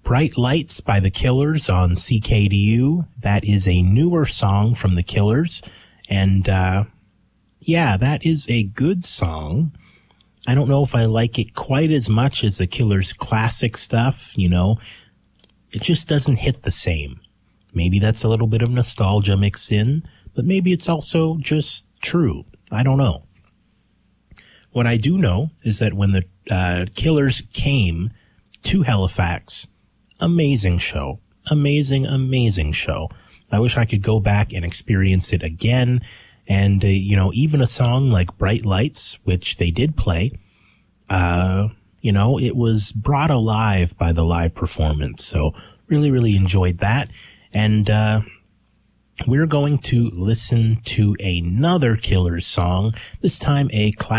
Bright Lights by The Killers on CKDU. That is a newer song from The Killers. And, yeah, that is a good song. I don't know if I like it quite as much as The Killers' classic stuff, you know. It just doesn't hit the same. Maybe that's a little bit of nostalgia mixed in, but maybe it's also just true. I don't know. What I do know is that when the Killers came to Halifax, amazing show. Amazing, amazing show. I wish I could go back and experience it again. And, you know, even a song like Bright Lights, which they did play, you know, it was brought alive by the live performance. So really, really enjoyed that. And we're going to listen to another Killers song, this time a classic.